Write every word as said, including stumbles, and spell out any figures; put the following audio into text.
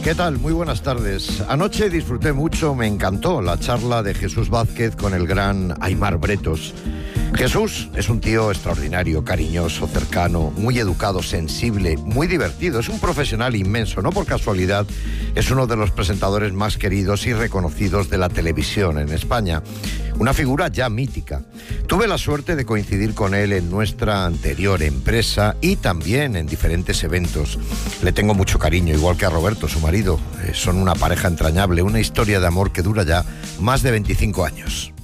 ¿Qué tal? Muy buenas tardes. Anoche disfruté mucho, me encantó la charla de Jesús Vázquez con el gran Aimar Bretos. Jesús es un tío extraordinario, cariñoso, cercano, muy educado, sensible, muy divertido. Es un profesional inmenso, no por casualidad. Es uno de los presentadores más queridos y reconocidos de la televisión en España. Una figura ya mítica. Tuve la suerte de coincidir con él en nuestra anterior empresa y también en diferentes eventos. Le tengo mucho cariño, igual que a Roberto, su marido. Eh, son una pareja entrañable, una historia de amor que dura ya más de veinticinco años.